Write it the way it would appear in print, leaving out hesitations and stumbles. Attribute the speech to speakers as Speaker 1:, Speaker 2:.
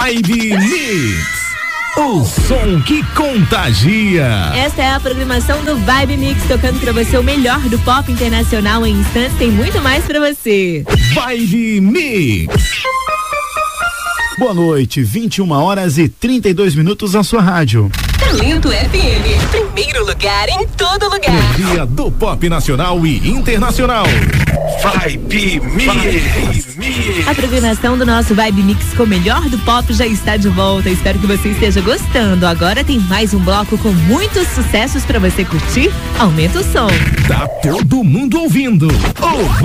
Speaker 1: Vibe Mix. O som que contagia.
Speaker 2: Esta é a programação do Vibe Mix, tocando pra você o melhor do pop internacional. Em instantes tem muito mais pra você.
Speaker 1: Vibe Mix.
Speaker 3: Boa noite, 21h32 na sua rádio.
Speaker 4: Talento FM, primeiro lugar em todo lugar.
Speaker 1: No dia do pop nacional e internacional. Vibe Mix.
Speaker 2: A programação do nosso Vibe Mix com o melhor do pop já está de volta. Espero que você esteja gostando. Agora tem mais um bloco com muitos sucessos pra você curtir. Aumenta o som.
Speaker 1: Tá todo mundo ouvindo.